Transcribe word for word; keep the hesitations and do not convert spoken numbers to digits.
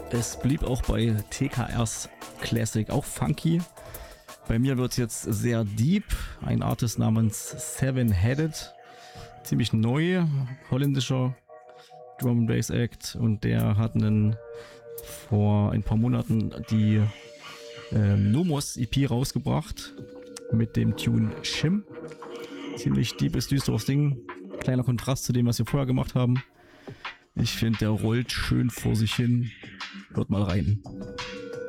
Es blieb auch bei T K Rs Classic, auch funky. Bei mir wird es jetzt sehr deep. Ein Artist namens Seven Headed. Ziemlich neu, holländischer Drum and Bass Act. Und der hat einen, vor ein paar Monaten die äh, Nomos E P rausgebracht. Mit dem Tune Shim. Ziemlich deepes, düsteres Ding. Kleiner Kontrast zu dem, was wir vorher gemacht haben. Ich finde, der rollt schön vor sich hin. Hört mal rein.